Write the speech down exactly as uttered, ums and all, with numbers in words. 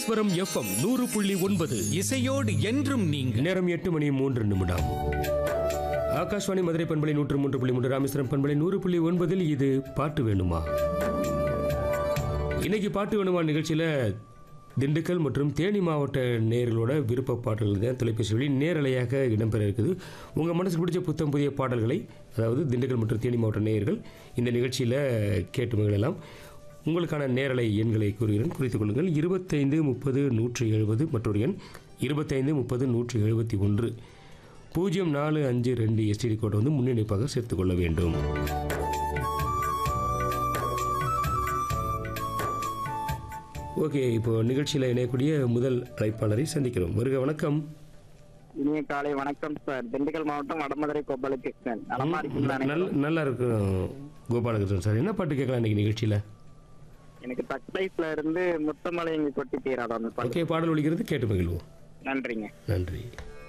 Rameswaram FM நூறு புள்ளி ஒன்பது இசையோடு என்றும் நீங்கள். நேரம் எட்டு மணி மூன்று நிமிடம். ஆகாஷ்வாணி மதுரை பண்பலை நூற்று மூன்று புள்ளி மூன்று, ராமேஸ்வரம் பண்பலை நூறு புள்ளி ஒன்பதில் இது பாட்டு வேணுமா. இன்னைக்கு பாட்டு வேணுமா நிகழ்ச்சியில் திண்டுக்கல் மற்றும் தேனி மாவட்ட நேயர்களோட விருப்ப பாடல்கள் தான் தொலைபேசி வழி நேரலையாக இடம்பெற இருக்குது. உங்கள் மனசுக்கு பிடிச்ச புத்தம் புதிய பாடல்களை, அதாவது திண்டுக்கல் மற்றும் தேனி மாவட்ட நேயர்கள் இந்த நிகழ்ச்சியில் கேட்டு மகிழலாம். உங்களுக்கான நேரலை எண்களை கூறுகிறேன், குறித்துக் கொள்ளுங்கள். இருபத்தைந்து முப்பது நூற்றி எழுபது மற்றொரு எண் இருபத்தைந்து முப்பது நூற்றி எழுபத்தி ஒன்று பூஜ்ஜியம் நாலு அஞ்சு ரெண்டு எஸ்டிடி கோட்டை வந்து முன்னிணைப்பாக சேர்த்துக்கொள்ள வேண்டும். ஓகே, இப்போ நிகழ்ச்சியில் இணையக்கூடிய முதல் அழைப்பாளரை சந்திக்கிறோம். வருக, வணக்கம். இனிய காலை வணக்கம் சார். திண்டுக்கல் மாவட்டம் வடமதுரை கோபாலகிருஷ்ணன். நலமா இருக்கீங்களா? நல்லா இருக்கும் கோபாலகிருஷ்ணன் சார். என்ன பாட்டு கேட்கலாம் இன்னைக்கு நிகழ்ச்சியில்? எனக்கு தக்லைஸ்ல இருந்து முத்தமலை இங்க கொட்டி தீராதான். ஓகே, பாடல் ஒலிக்கிறது, கேட்டு மகிழ்வோம். நன்றிங்க. நன்றி.